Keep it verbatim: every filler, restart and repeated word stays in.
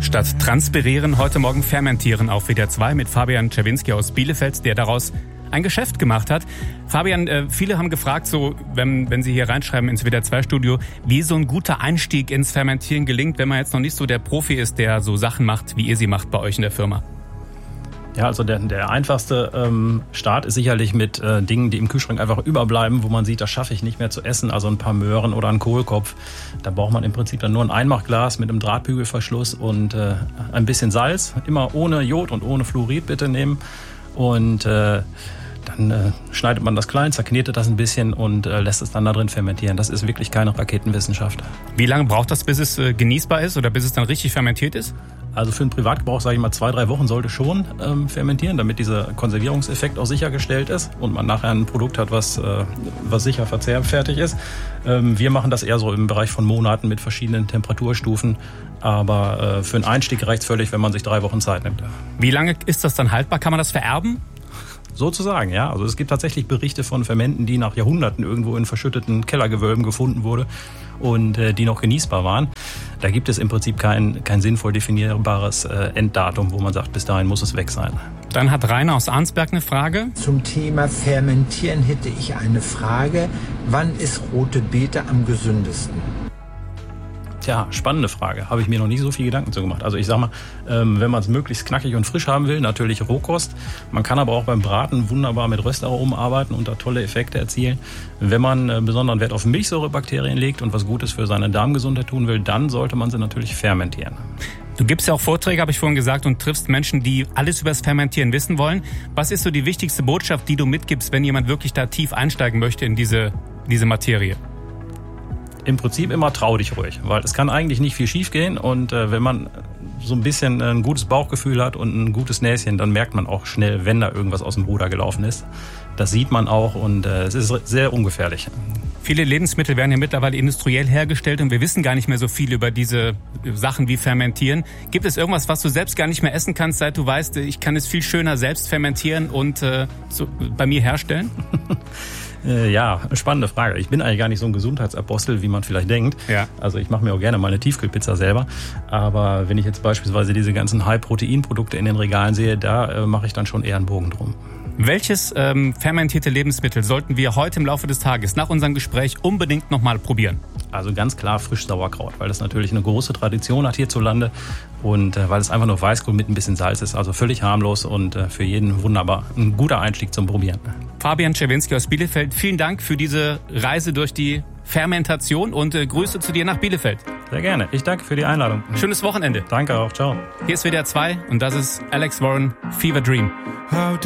Statt transpirieren, heute Morgen fermentieren auf W D R zwei mit Fabian Czerwinski aus Bielefeld, der daraus ein Geschäft gemacht hat. Fabian, äh, viele haben gefragt, so wenn, wenn Sie hier reinschreiben ins W D R zwei Studio, wie so ein guter Einstieg ins Fermentieren gelingt, wenn man jetzt noch nicht so der Profi ist, der so Sachen macht, wie ihr sie macht bei euch in der Firma. Ja, also der, der einfachste ähm, Start ist sicherlich mit äh, Dingen, die im Kühlschrank einfach überbleiben, wo man sieht, das schaffe ich nicht mehr zu essen, also ein paar Möhren oder einen Kohlkopf. Da braucht man im Prinzip dann nur ein Einmachglas mit einem Drahtbügelverschluss und äh, ein bisschen Salz, immer ohne Jod und ohne Fluorid bitte nehmen. Und äh, dann äh, schneidet man das klein, zerknetet das ein bisschen und äh, lässt es dann da drin fermentieren. Das ist wirklich keine Raketenwissenschaft. Wie lange braucht das, bis es äh, genießbar ist oder bis es dann richtig fermentiert ist? Also für den Privatgebrauch, sage ich mal, zwei, drei Wochen sollte schon ähm, fermentieren, damit dieser Konservierungseffekt auch sichergestellt ist und man nachher ein Produkt hat, was, äh, was sicher verzehrfertig ist. Ähm, wir machen das eher so im Bereich von Monaten mit verschiedenen Temperaturstufen, aber äh, für einen Einstieg reicht es völlig, wenn man sich drei Wochen Zeit nimmt. Wie lange ist das dann haltbar? Kann man das vererben? Sozusagen, ja. Also es gibt tatsächlich Berichte von Fermenten, die nach Jahrhunderten irgendwo in verschütteten Kellergewölben gefunden wurde und äh, die noch genießbar waren. Da gibt es im Prinzip kein, kein sinnvoll definierbares äh, Enddatum, wo man sagt, bis dahin muss es weg sein. Dann hat Rainer aus Arnsberg eine Frage. Zum Thema Fermentieren hätte ich eine Frage. Wann ist rote Beete am gesündesten? Tja, spannende Frage. Habe ich mir noch nicht so viel Gedanken zu gemacht. Also ich sag mal, ähm, wenn man es möglichst knackig und frisch haben will, natürlich Rohkost. Man kann aber auch beim Braten wunderbar mit Röstaromen arbeiten und da tolle Effekte erzielen. Wenn man äh, besonderen Wert auf Milchsäurebakterien legt und was Gutes für seine Darmgesundheit tun will, dann sollte man sie natürlich fermentieren. Du gibst ja auch Vorträge, habe ich vorhin gesagt, und triffst Menschen, die alles über das Fermentieren wissen wollen. Was ist so die wichtigste Botschaft, die du mitgibst, wenn jemand wirklich da tief einsteigen möchte in diese, diese Materie? Im Prinzip immer trau dich ruhig, weil es kann eigentlich nicht viel schief gehen und äh, wenn man so ein bisschen ein gutes Bauchgefühl hat und ein gutes Näschen, dann merkt man auch schnell, wenn da irgendwas aus dem Ruder gelaufen ist. Das sieht man auch und äh, es ist sehr ungefährlich. Viele Lebensmittel werden ja mittlerweile industriell hergestellt und wir wissen gar nicht mehr so viel über diese Sachen wie Fermentieren. Gibt es irgendwas, was du selbst gar nicht mehr essen kannst, seit du weißt, ich kann es viel schöner selbst fermentieren und äh, so bei mir herstellen? Ja, spannende Frage. Ich bin eigentlich gar nicht so ein Gesundheitsapostel, wie man vielleicht denkt. Ja. Also ich mache mir auch gerne meine Tiefkühlpizza selber. Aber wenn ich jetzt beispielsweise diese ganzen High-Protein-Produkte in den Regalen sehe, da äh, mache ich dann schon eher einen Bogen drum. Welches ähm, fermentierte Lebensmittel sollten wir heute im Laufe des Tages nach unserem Gespräch unbedingt nochmal probieren? Also ganz klar Frisch-Sauerkraut, weil das natürlich eine große Tradition hat hierzulande und äh, weil es einfach nur Weißkohl mit ein bisschen Salz ist. Also völlig harmlos und äh, für jeden wunderbar. Ein guter Einstieg zum Probieren. Fabian Czerwinski aus Bielefeld, vielen Dank für diese Reise durch die Fermentation und äh, Grüße zu dir nach Bielefeld. Sehr gerne. Ich danke für die Einladung. Schönes Wochenende. Danke auch. Ciao. Hier ist W D R zwei und das ist Alex Warren, Fever Dream.